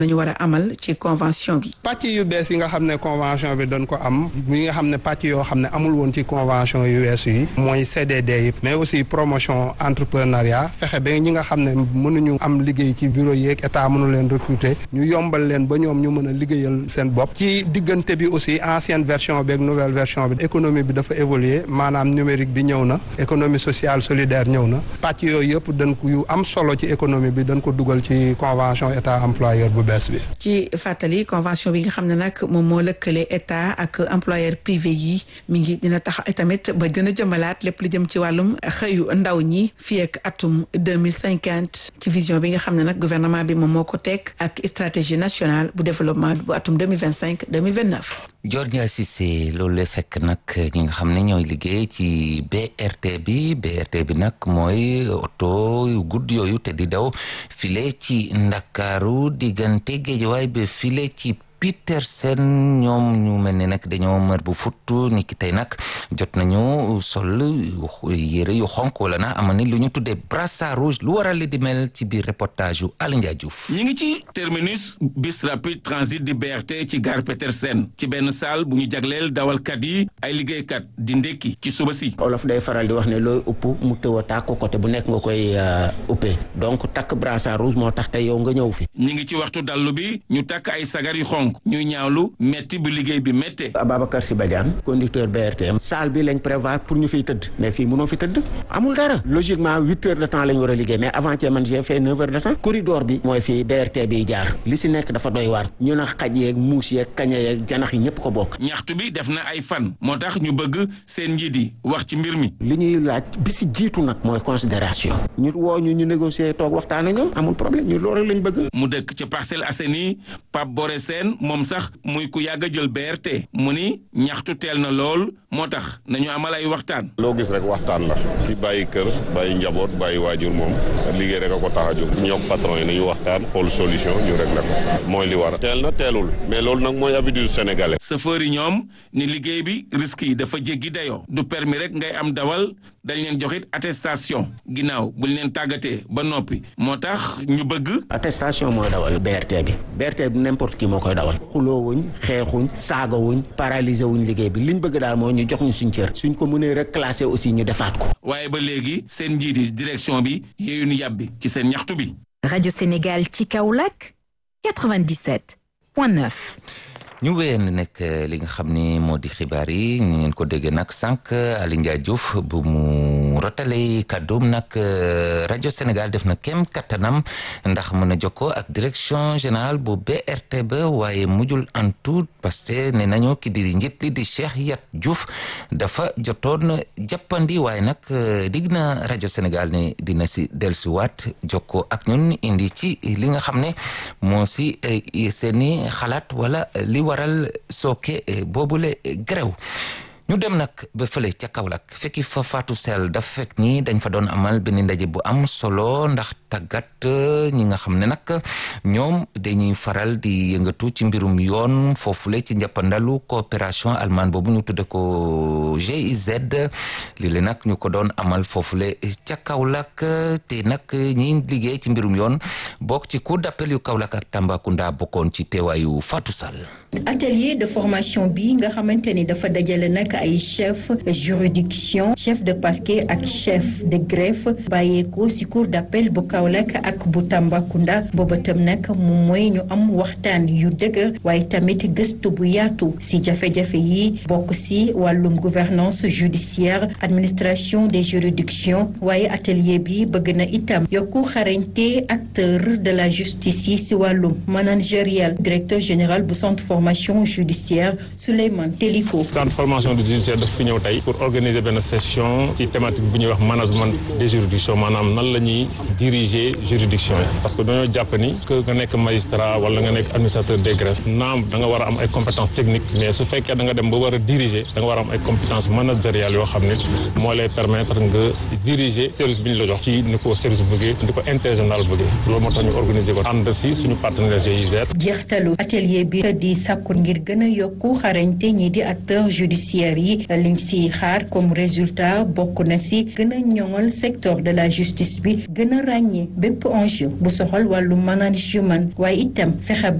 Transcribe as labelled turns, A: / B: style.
A: lañu war a amal ci convention bi.
B: pàcc yu bees yi nga xam ne convention bi doon ko am mi nga xam ne pàcc yoo xam ne amul woon ci convention yu weesu yi mooy CDD yi mais aussi promotion entrepreneuriat fexe ba ñi nga xam ne mënuñu am liggéey ci bureau yeeg état mënu leen recruter ñu yombal leen ba ñoom ñu mën a liggéeyal seen bopp ci diggante bi aussi ancienne version bi ak nouvelle version bi économie bi dafa évoluer maanaam numérique bi ñëw na économie sociale solidaire ñëw na pàcc yooyu yëpp dañ ko yu am solo ci économie bi dañ ko dugal ci convention état employeur bu bees bi.
A: ci fàttali convention bi nga xam ne nag moom moo lëkkale état ak employeur privé yi mi ngi dina tax tamit ba gën a jëmalaat lépp lu jëm ci wàllum xëyu ndaw ñi fii ak atum 2050 ci vision bi nga xam ne nag gouvernement bi moom moo ko teg ak stratégie nationale bu développement bu atum 2025-2029.
C: Dior Ndiaye Cissé loolu la fekk nag ñi nga xam ne ñooy liggéey ci BRT bi nag mooy oto yu gudd yooyu te di daw file ci Ndakaaru diggante Géejawaay ba file ci Petersen ñoom ñu mel ne nag dañoo mër bu futtu ni ki tey nag jot nañu sol yére yu xonk wala na ama ni lu ñu tuddee brassard rouge lu waral li di mel ci biir reportage yu Aly Ndiaye Diouf.
D: ñi ngi ci terminus bus rapide transit di BRT ci gare Petersen ci benn salle bu ñu jagleel dawalkat yi ay liggéeykat di ndekki ci suba si.
E: olof day faral di wax ne looy upp mu tëw a tàkk côté bu nekk nga koy uppee donc takk brassard rouge moo tax tey yow nga ñëw fi.
D: ñi ngi ci waxtu dallu bi ñu takk ay sagar yu xonk ñuy ñaawlu metti bu liggéey bi méttee.
E: Ababacar Sy Badiane conducteur BRT salle bi lañ prévoir pour ñu fiy tëdd mais fii mënoo fi tëdd amul dara logiquement 8 heures de temps lañ war a liggéey mais avant-hier man j'ai fait 9 heures de temps corridor bi mooy fii BRT bi jaar li si nekk dafa doy waar ñu na xaj yeeg muus yeeg kaña yeeg janax yi ñëpp ko bokk.
D: ñaxtu bi def na ay fan moo tax ñu bëgg seen njiit yi wax ci mbir mi.
E: li ñuy laaj bi si jiitu nag mooy considération ñu woo ñu négocier toog waxtaan ak ñoom amul problème ñu loolu lañ bëgg.
D: mu dëkk ca Parcelles Assainies Pape Boré Sène moom sax muy ku yàgg a jël BRT mu ni ñaxtu teel na lool moo tax nañu amal ay waxtaan.
F: loo gis rek waxtaan la ki bàyyi kër bàyyi njaboot bàyyi waajur moom liggéey rek a ko tax a jóg ñoom patron yi nañu waxtaan xool solution ñu régler ko mooy li war teel na teelul mais loolu nag mooy habitude sénégalais.
D: chauffeur yi ñoom ni liggéey bi risque yi dafa jéggi dayoo du permis rek ngay am dawal dañ leen joxit attestation ginnaaw buñ leen tàggatee ba noppi moo tax ñu bëgg.
E: attestation mooy dawal BRT bi n'importe qui moo koy dawal xuloo wuñ xeexuñ saaga wuñ paralysé wuñ liggéey bi liñ bëgg daal mooy ñu jox ñu suñ cër suñ ko mënee reclasser aussi ñu defaat ko.
D: waaye ba léegi seen njiit yi direction bi yéeyu ñu yàbbi ci seen ñaxtu bi.
G: Radio Sénégal ci Kaolack 97.9.
C: ñu wéyeen nekk li nga xam ni moo di xibaar yi ñu ngeen ko déggee nag sànq Aly Ndiaye Diouf bu mu rotale kàddoom nag rajo Sénégal def na kem kattanam ndax mën a jokkoo ak direction générale bu BRT ba waaye mujjul antu parce que ne nañu ki di njiit li di Cheikh Yat Diouf dafa jotoon jàppandi waaye nag digg na rajo Sénégal ne dina si dellusiwaat jokkoo ak ñun indi ci li nga xam ne moo si seeni xalaat wala li waral sooke boobule grève ñu dem nag ba fële ca Kaolack fekki fa Fatou Sall dafa fekk ni dañ fa doon amal benn ndaje bu am solo ndax tàggat ñi nga xam ne nag ñoom dañuy faral di yëngatu ci mbirum yoon foofule ci njàppandalu coopération allemande boobu ñu tudde ko GIZ lii la nag ñu ko doon amal foofule ca Kaolack te nag ñi liggéey ci mbirum yoon bokk ci cour d'appel yu Kaolack ak Tambacounda bokkoon ci teewaayu Fatou Sall.
H: atelier de formation bi nga xamante ni dafa dajale nag ay chef juridiction chef de parquet ak chef de greffe bàyyeekoo ci cour d'appel bu Kaolack ak bu Tambacounda booba tam nag moom mooy ñu am waxtaan yu dëgër waaye tamit gëstu bu yaatu ci jafe-jafe yi bokk ci wàllum gouvernance judiciaire administration des juridictions waaye atelier bi bëgg na itam yokku xarañte acteur de la justice yi ci wàllum managérial directeur général bu centre formation judiciaire Souleymane Teliko.
I: centre formation judiciaire daf fi ñëw tey pour organiser benn session ci thématique bu ñuy wax management des juridictions maanaam nan la ñuy diriger juridiction yi parce que dañoo jàpp ni que nga nekk magistrat wala nga nekk administrateur des greffes naam da nga war a am ay compétences techniques mais su fekkee da nga dem ba war a diriger da nga war a am ay compétences managériales yoo xam ne moo lay permettre nga diriger service bi ñu la jox ci ni ko service bëggee ni ko intergénéral bëggee loolu moo tax ñu organiser ko ànd si suñu partenaire GIZ.
H: jeextalu atelier bi di sàkku ngir gën a yokku xarañte ñi di acteurs judiciaires yi liñ si xaar comme résultat bokk na si gën a ñoŋal secteur de la justice bi gën a ràññee bépp enjeu bu soxal wàllu management waaye itam fexe